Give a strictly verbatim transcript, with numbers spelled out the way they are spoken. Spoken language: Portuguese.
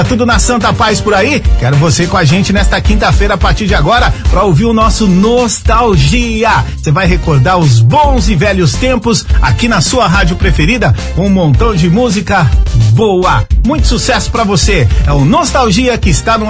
Tudo na Santa Paz por aí? Quero você com a gente nesta quinta-feira a partir de agora para ouvir o nosso Nostalgia. Você vai recordar os bons e velhos tempos aqui na sua rádio preferida com um montão de música boa. Muito sucesso para você. É o Nostalgia que está no